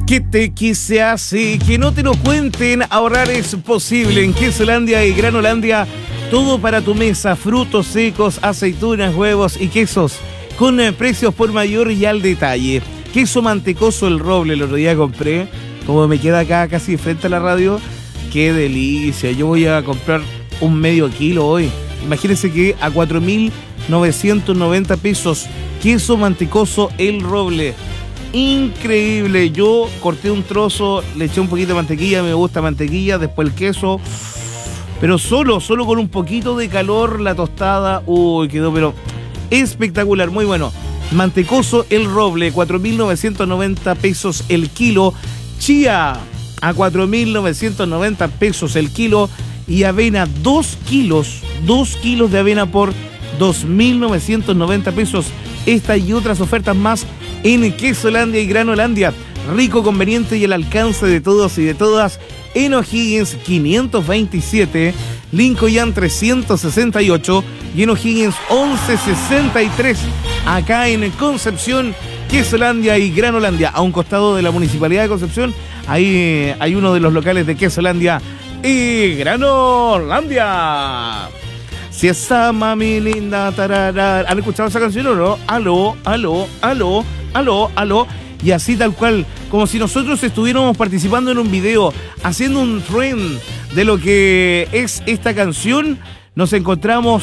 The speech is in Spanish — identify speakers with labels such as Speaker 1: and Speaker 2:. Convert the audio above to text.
Speaker 1: Que te quise así, que no te lo cuenten, ahorrar es posible. En Quesolandia y Granolandia, todo para tu mesa, frutos secos, aceitunas, huevos y quesos, con precios por mayor y al detalle. Queso mantecoso El Roble, el otro día compré, como me queda acá casi frente a la radio, qué delicia. Yo voy a comprar un medio kilo hoy. Imagínense que a 4.990 pesos, queso mantecoso El Roble. Increíble. Yo corté un trozo, le eché un poquito de mantequilla, me gusta mantequilla, después el queso, pero solo con un poquito de calor, la tostada, uy, quedó pero espectacular, muy bueno. Mantecoso El Roble, 4.990 pesos el kilo. Chía a 4.990 pesos el kilo. Y avena, 2 kilos de avena por 2.990 pesos. Esta y otras ofertas más en Quesolandia y Granolandia. Rico, conveniente y al alcance de todos y de todas. En O'Higgins 527, Lincoln 368 y en O'Higgins 1163. Acá en Concepción, Quesolandia y Granolandia. A un costado de la Municipalidad de Concepción, ahí hay uno de los locales de Quesolandia y Granolandia. Si esa mami linda, tarara. ¿Han escuchado esa canción o no? Aló, aló, aló, aló, aló. Y así tal cual, como si nosotros estuviéramos participando en un video, haciendo un trend de lo que es esta canción, nos encontramos